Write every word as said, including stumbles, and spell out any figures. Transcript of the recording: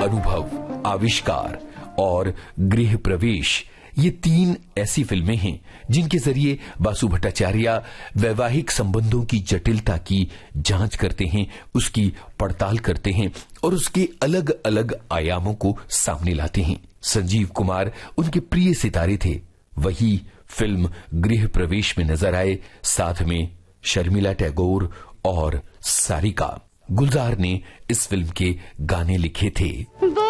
अनुभव, आविष्कार और गृह प्रवेश, ये तीन ऐसी फिल्में हैं जिनके जरिए बासु भट्टाचार्य वैवाहिक संबंधों की जटिलता की जांच करते हैं, उसकी पड़ताल करते हैं और उसके अलग अलग आयामों को सामने लाते हैं। संजीव कुमार उनके प्रिय सितारे थे, वही फिल्म गृह प्रवेश में नजर आए, साथ में शर्मिला टैगोर और सारिका। गुलजार ने इस फिल्म के गाने लिखे थे।